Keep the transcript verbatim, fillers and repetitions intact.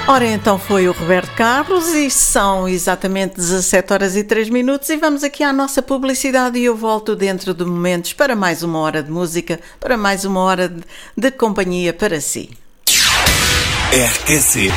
Ora, então foi o Roberto Carlos e são exatamente dezassete horas e três minutos e vamos aqui à nossa publicidade e eu volto dentro de momentos para mais uma hora de música, para mais uma hora de, de companhia para si. R Q C